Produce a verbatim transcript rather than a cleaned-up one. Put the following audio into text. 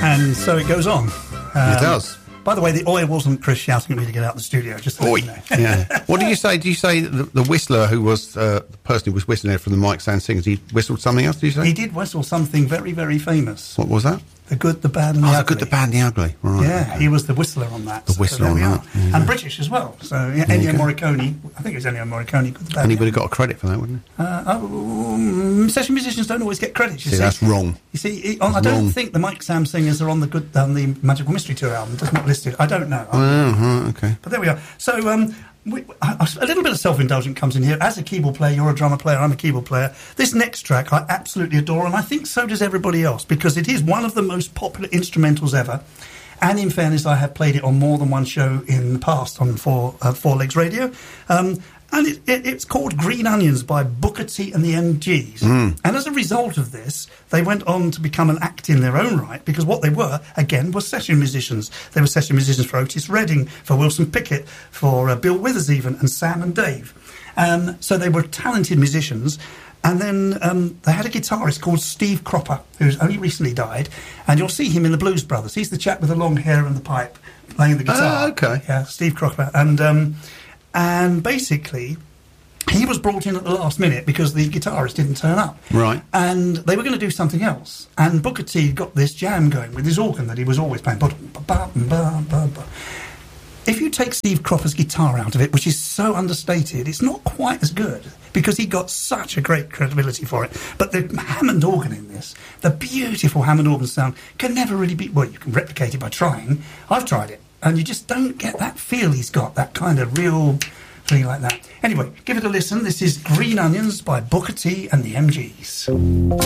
And so it goes on. Um, it does. By the way, the oi wasn't Chris shouting at me to get out of the studio. Just to Oi. let you know. Yeah. What did you say? Did you say the, the whistler who was uh, the person who was whistling there from the Mike Sound Singers? He whistled something else. Did you say? He did whistle something very, very famous. What was that? The Good, the Bad, and the oh, Ugly. The Good, the Bad, and the Ugly. Right. Yeah, okay. he was the whistler on that. The whistler so on that. Yeah. And British as well. So yeah, Ennio Morricone. I think it was Ennio Morricone. Good, the Bad, And he would have got a credit for that, wouldn't he? Uh, oh, session musicians don't always get credit. You see, see, that's wrong. You see, he, I don't wrong. think the Mike Sam Singers are on the good, um, the Magical Mystery Tour album. It's not listed. I don't know. Oh, okay. But there we are. So um, we, I, a little bit of self-indulgence comes in here. As a keyboard player, you're a drummer player, I'm a keyboard player. This next track I absolutely adore, and I think so does everybody else, because it is one of the most popular instrumentals ever. And in fairness, I have played it on more than one show in the past on Four, uh, Four Legs Radio. Um, and it, it, it's called Green Onions by Booker T and the M Gs. Mm. And as a result of this, they went on to become an act in their own right, because what they were, again, were session musicians. They were session musicians for Otis Redding, for Wilson Pickett, for uh, Bill Withers even, and Sam and Dave. Um, so they were talented musicians. And then um, they had a guitarist called Steve Cropper, who's only recently died, and you'll see him in the Blues Brothers. He's the chap with the long hair and the pipe playing the guitar. Oh, okay. Yeah, Steve Cropper. And um, and basically, he was brought in at the last minute because the guitarist didn't turn up. Right. And they were going to do something else. And Booker T got this jam going with his organ that he was always playing. If you take Steve Cropper's guitar out of it, which is so understated, it's not quite as good, because he got such a great credibility for it. But the Hammond organ in this, the beautiful Hammond organ sound, can never really be... Well, you can replicate it by trying. I've tried it. And you just don't get that feel he's got, that kind of real thing like that. Anyway, give it a listen. This is Green Onions by Booker T and the M Gs.